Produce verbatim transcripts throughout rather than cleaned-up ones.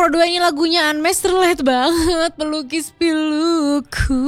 Pro dua ini lagunya Unmesh relate banget. Pelukis piluku.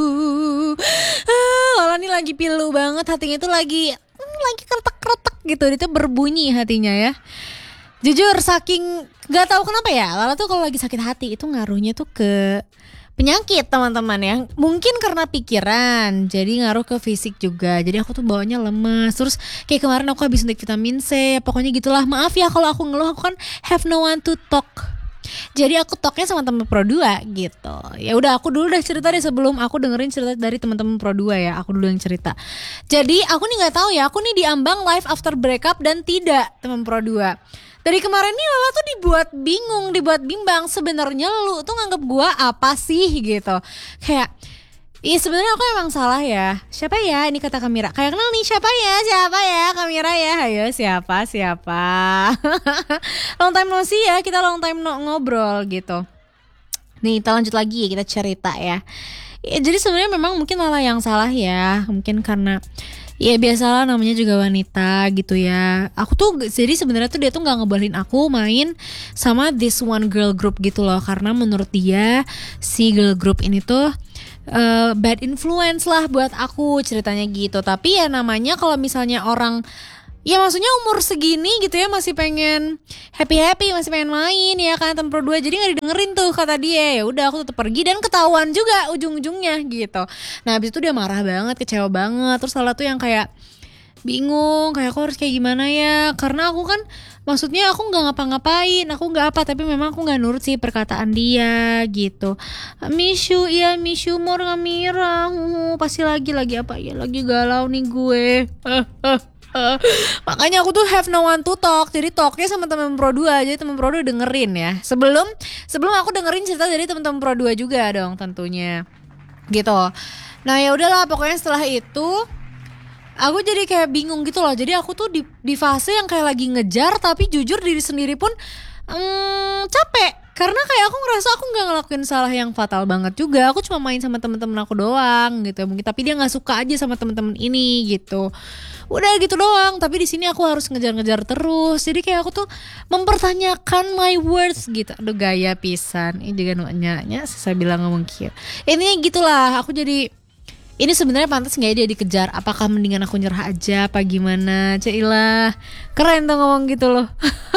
Ah, Lala nih lagi pilu banget. Hatinya tuh lagi hmm, Lagi kretek-kretek gitu. Dia tuh berbunyi hatinya ya. Jujur saking gak tahu kenapa ya, Lala tuh kalau lagi sakit hati itu ngaruhnya tuh ke penyakit teman-teman ya. Mungkin karena pikiran, jadi ngaruh ke fisik juga. Jadi aku tuh bawanya lemes. Terus kayak kemarin aku habis suntik vitamin C. Pokoknya gitulah. Maaf ya kalau aku ngeluh, aku kan have no one to talk. Jadi aku talknya sama temen Pro dua gitu. Ya udah aku dulu udah cerita deh sebelum aku dengerin cerita dari teman-teman Pro dua ya. Aku dulu yang cerita. Jadi aku nih nggak tahu ya. Aku nih diambang live after breakup dan tidak teman Pro dua. Dari kemarin nih Lala tuh dibuat bingung, dibuat bimbang. Sebenarnya lu tuh nganggep gua apa sih gitu. Kayak iya sebenarnya aku emang salah ya. Siapa ya? Ini kata Kamira. Kayak kenal nih siapa ya? Siapa ya? Kamira ya. Ayo siapa? Siapa? Long time no see ya. Kita long time no ngobrol gitu. Nih kita lanjut lagi ya. Kita cerita ya. Ya jadi sebenarnya memang mungkin Lala yang salah ya. Mungkin karena ya biasalah namanya juga wanita gitu ya. Aku tuh jadi sebenarnya tuh dia tuh nggak ngebolehin aku main sama this one girl group gitu loh. Karena menurut dia si girl group ini tuh Uh, bad influence lah buat aku ceritanya gitu. Tapi ya namanya kalau misalnya orang ya maksudnya umur segini gitu ya masih pengen happy-happy, masih pengen main ya kan temen Pro dua. Jadi gak didengerin tuh kata dia. Ya udah aku tetap pergi dan ketahuan juga ujung-ujungnya gitu. Nah habis itu dia marah banget, kecewa banget. Terus salah tuh yang kayak bingung, kayak aku harus kayak gimana ya. Karena aku kan maksudnya aku gak ngapa-ngapain, aku gak apa, tapi memang aku gak nurut sih perkataan dia gitu. Miss you, iya miss you more Kamira. uh, Pasti lagi, lagi apa ya, lagi galau nih gue. Makanya aku tuh have no one to talk. Jadi talknya sama temen Pro dua. Jadi temen Pro dua dengerin ya. Sebelum Sebelum aku dengerin cerita dari temen-temen Pro dua juga dong tentunya gitu. Nah ya udahlah pokoknya setelah itu aku jadi kayak bingung gitu loh. Jadi aku tuh di, di fase yang kayak lagi ngejar. Tapi jujur diri sendiri pun hmm, capek. Karena kayak aku ngerasa aku gak ngelakuin salah yang fatal banget juga. Aku cuma main sama temen-temen aku doang gitu. Mungkin tapi dia gak suka aja sama temen-temen ini gitu. Udah gitu doang. Tapi di sini aku harus ngejar-ngejar terus. Jadi kayak aku tuh mempertanyakan my words gitu. Aduh gaya pisan. Ini juga nanya saya bilang ngomong kia. Intinya gitulah. Aku jadi ini sebenarnya pantas nggak ya dia dikejar? Apakah mendingan aku nyerah aja? Apa gimana? Cailah, keren tuh ngomong gitu loh.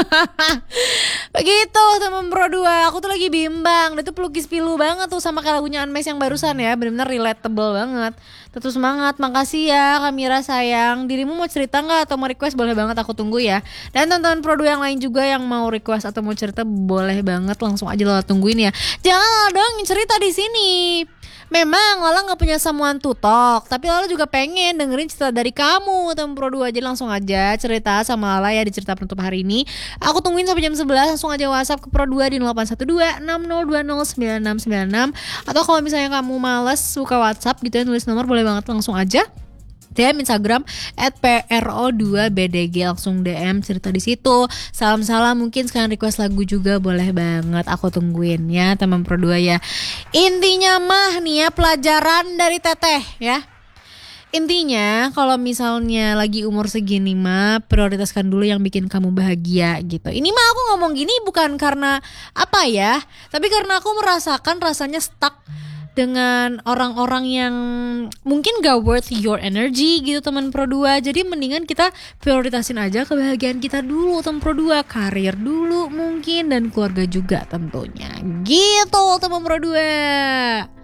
Begitu temen Pro dua. Aku tuh lagi bimbang. Dia tuh pelukis pilu banget tuh sama kayak lagunya Unmesh yang barusan ya. Bener-bener relatable banget. Tetap semangat. Makasih ya Kamira sayang. Dirimu mau cerita nggak atau mau request? Boleh banget, aku tunggu ya. Dan teman-teman Pro dua yang lain juga yang mau request atau mau cerita boleh banget, langsung aja lo tungguin ya. Jangan dong cerita di sini. Memang Lala gak punya someone to talk, tapi Lala juga pengen dengerin cerita dari kamu temen Pro dua. Jadi langsung aja cerita sama Lala ya di cerita penutup hari ini. Aku tungguin sampai jam sebelas. Langsung aja WhatsApp ke Pro dua di nol delapan satu dua enam nol dua nol sembilan enam sembilan enam. Atau kalau misalnya kamu males suka WhatsApp gitu ya, tulis nomor, boleh banget langsung aja D M Instagram at pro dua b d g. Langsung D M cerita di situ. Salam-salam, mungkin sekalian request lagu juga boleh banget. Aku tungguin ya teman Pro dua ya. Intinya mah nih ya, pelajaran dari Teteh ya. Intinya kalau misalnya lagi umur segini mah prioritaskan dulu yang bikin kamu bahagia gitu. Ini mah aku ngomong gini bukan karena apa ya, tapi karena aku merasakan rasanya stuck dengan orang-orang yang mungkin gak worth your energy gitu teman Pro dua. Jadi mendingan kita prioritasin aja kebahagiaan kita dulu teman Pro dua. Karir dulu mungkin dan keluarga juga tentunya. Gitu teman Pro dua.